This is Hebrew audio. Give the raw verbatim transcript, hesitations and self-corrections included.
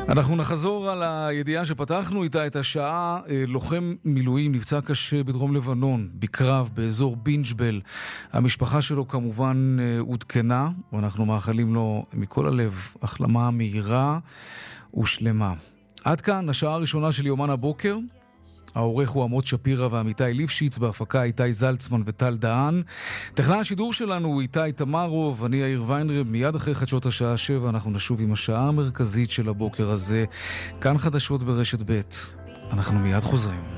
אנחנו נחזור על הידיעה שפתחנו איתה את השעה. לוחם מילואים נפצע קשה בדרום לבנון, בקרב באזור בינג'בל. המשפחה שלו כמובן עודכנה, ואנחנו מאחלים לו מכל הלב החלמה מהירה ושלמה. עד כאן השעה הראשונה של יומן הבוקר. העורך הוא עמוד שפירה ועמיתי ליפשיץ, בהפקה איתי זלצמן וטל דהן. טכנאי השידור שלנו הוא איתי תמרוב, אני יאיר ויינרב. מיד אחרי חדשות השעה שבע אנחנו נשוב עם השעה המרכזית של הבוקר הזה. כאן חדשות ברשת ב'. אנחנו מיד חוזרים.